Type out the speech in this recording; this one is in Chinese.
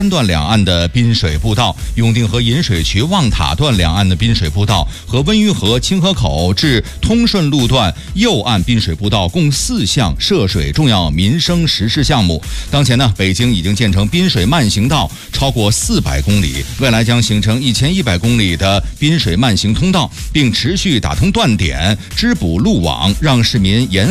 段两岸的滨水步道、永定河引水渠望塔段两岸的滨水步道和温榆河清河口至通顺路段右岸滨水步道共4项涉水重要民生实事项目。当前呢，北京已经建成滨水慢行道超过400公里，未来将形成1100公里的滨水慢行通道，并持续打通断点，织补路网，让市民沿